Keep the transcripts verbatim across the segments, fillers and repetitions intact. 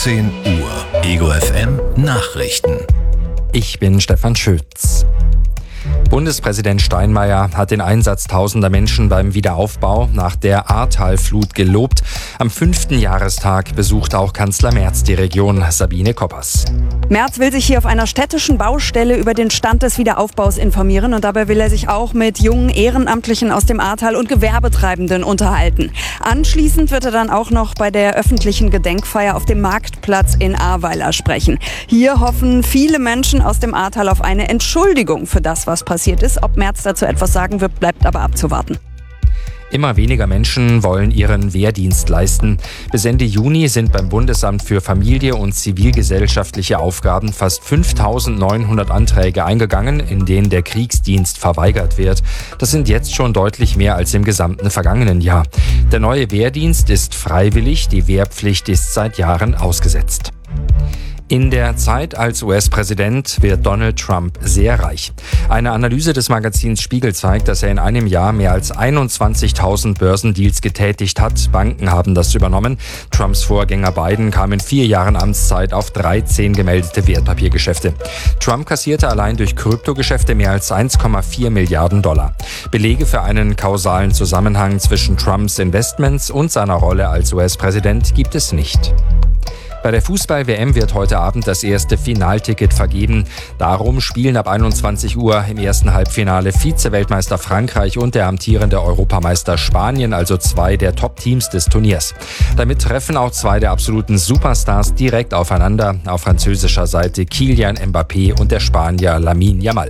achtzehn Uhr. Ego F M Nachrichten. Ich bin Stefan Schütz. Bundespräsident Steinmeier hat den Einsatz tausender Menschen beim Wiederaufbau nach der Ahrtal-Flut gelobt. Am fünften Jahrestag besucht auch Kanzler Merz die Region. Sabine Koppers. Merz will sich hier auf einer städtischen Baustelle über den Stand des Wiederaufbaus informieren und dabei will er sich auch mit jungen Ehrenamtlichen aus dem Ahrtal und Gewerbetreibenden unterhalten. Anschließend wird er dann auch noch bei der öffentlichen Gedenkfeier auf dem Marktplatz in Ahrweiler sprechen. Hier hoffen viele Menschen aus dem Ahrtal auf eine Entschuldigung für das, was passiert ist. Ob Merz dazu etwas sagen wird, bleibt aber abzuwarten. Immer weniger Menschen wollen ihren Wehrdienst leisten. Bis Ende Juni sind beim Bundesamt für Familie und zivilgesellschaftliche Aufgaben fast fünftausendneunhundert Anträge eingegangen, in denen der Kriegsdienst verweigert wird. Das sind jetzt schon deutlich mehr als im gesamten vergangenen Jahr. Der neue Wehrdienst ist freiwillig, die Wehrpflicht ist seit Jahren ausgesetzt. In der Zeit als U S-Präsident wird Donald Trump sehr reich. Eine Analyse des Magazins Spiegel zeigt, dass er in einem Jahr mehr als einundzwanzigtausend Börsendeals getätigt hat. Banken haben das übernommen. Trumps Vorgänger Biden kam in vier Jahren Amtszeit auf dreizehn gemeldete Wertpapiergeschäfte. Trump kassierte allein durch Kryptogeschäfte mehr als eins Komma vier Milliarden Dollar. Belege für einen kausalen Zusammenhang zwischen Trumps Investments und seiner Rolle als U S-Präsident gibt es nicht. Bei der Fußball-W M wird heute Abend das erste Finalticket vergeben. Darum spielen ab einundzwanzig Uhr im ersten Halbfinale Vize-Weltmeister Frankreich und der amtierende Europameister Spanien, also zwei der Top-Teams des Turniers. Damit treffen auch zwei der absoluten Superstars direkt aufeinander. Auf französischer Seite Kylian Mbappé und der Spanier Lamine Yamal.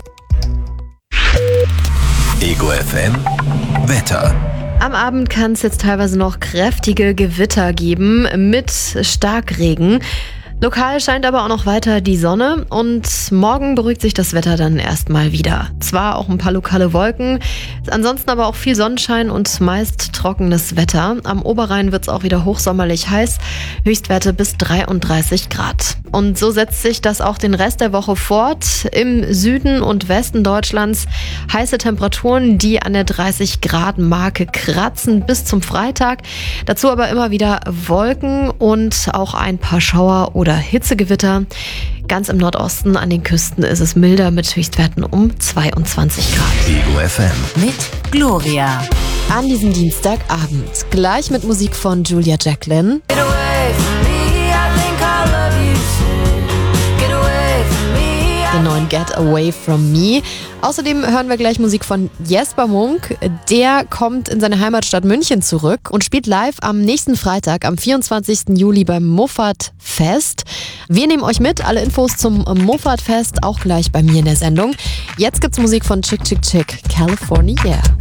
Ego F M Wetter. Am Abend kann es jetzt teilweise noch kräftige Gewitter geben mit Starkregen. Lokal scheint aber auch noch weiter die Sonne und morgen beruhigt sich das Wetter dann erstmal wieder. Zwar auch ein paar lokale Wolken, ansonsten aber auch viel Sonnenschein und meist trockenes Wetter. Am Oberrhein wird es auch wieder hochsommerlich heiß, Höchstwerte bis dreiunddreißig Grad. Und so setzt sich das auch den Rest der Woche fort. Im Süden und Westen Deutschlands heiße Temperaturen, die an der dreißig Grad Marke kratzen bis zum Freitag. Dazu aber immer wieder Wolken und auch ein paar Schauer oder Hitzegewitter. Ganz im Nordosten an den Küsten ist es milder mit Höchstwerten um zweiundzwanzig Grad. Ego F M mit Gloria. An diesem Dienstagabend gleich mit Musik von Julia Jacqueline. Den neuen Get Away From Me. Außerdem hören wir gleich Musik von Jesper Munk. Der kommt in seine Heimatstadt München zurück und spielt live am nächsten Freitag, am vierundzwanzigsten Juli beim Muffat Fest. Wir nehmen euch mit, alle Infos zum Muffat Fest auch gleich bei mir in der Sendung. Jetzt gibt's Musik von Chick Chick Chick, California.